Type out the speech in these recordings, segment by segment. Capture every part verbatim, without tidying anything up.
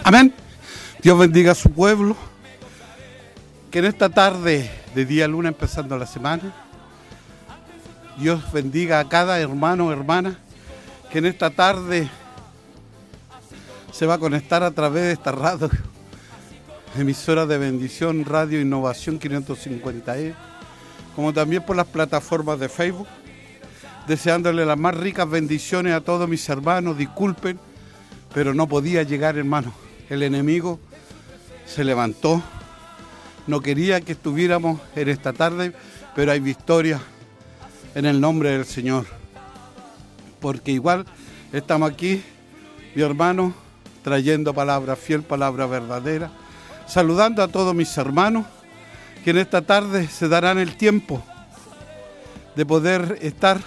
Amén. Dios bendiga a su pueblo. Que en esta tarde de día lunes, empezando la semana, Dios bendiga a cada hermano o hermana que en esta tarde se va a conectar a través de esta radio, emisora de bendición, Radio Innovación quinientos cincuenta E, como también por las plataformas de Facebook, deseándole las más ricas bendiciones a todos mis hermanos. Disculpen, pero no podía llegar, hermano. El enemigo se levantó, no quería que estuviéramos en esta tarde, pero hay victoria en el nombre del Señor. Porque igual estamos aquí, mi hermano, trayendo palabra fiel, palabra verdadera, saludando a todos mis hermanos que en esta tarde se darán el tiempo de poder estar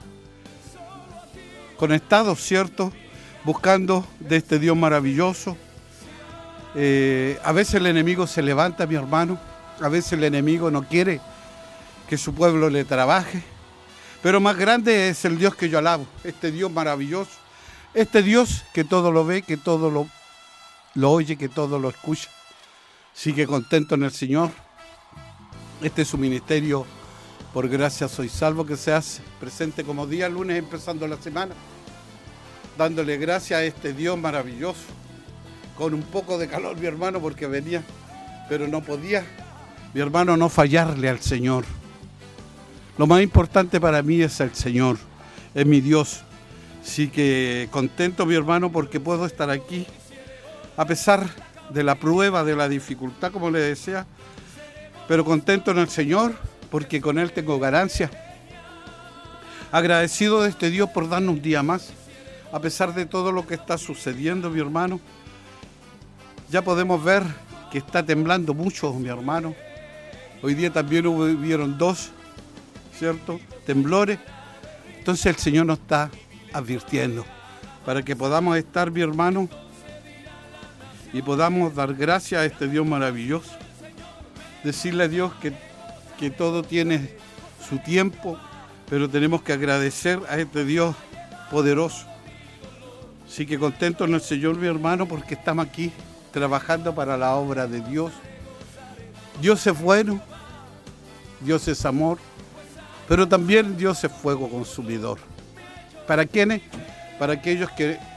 conectados, ¿cierto? Buscando de este Dios maravilloso. Eh, a veces el enemigo se levanta, mi hermano, a veces el enemigo no quiere que su pueblo le trabaje, pero más grande es el Dios que yo alabo, este Dios maravilloso, este Dios que todo lo ve, que todo lo, lo oye, que todo lo escucha. Sigue contento en el Señor. Este es su ministerio, por gracia soy salvo, que se hace presente como día lunes empezando la semana, dándole gracias a este Dios maravilloso, con un poco de calor, mi hermano, porque venía, pero no podía, mi hermano, no fallarle al Señor. Lo más importante para mí es el Señor, es mi Dios. Así que contento, mi hermano, porque puedo estar aquí, a pesar de la prueba, de la dificultad, como le decía, pero contento en el Señor, porque con Él tengo ganancia. Agradecido de este Dios por darnos un día más, a pesar de todo lo que está sucediendo, mi hermano. Ya podemos ver que está temblando mucho, mi hermano. Hoy día también hubieron dos, ¿cierto?, temblores. Entonces el Señor nos está advirtiendo para que podamos estar, mi hermano, y podamos dar gracias a este Dios maravilloso. Decirle a Dios que, que todo tiene su tiempo, pero tenemos que agradecer a este Dios poderoso. Así que contento en el Señor, mi hermano, porque estamos aquí trabajando para la obra de Dios. Dios es bueno, Dios es amor, pero también Dios es fuego consumidor. ¿Para quiénes? Para aquellos que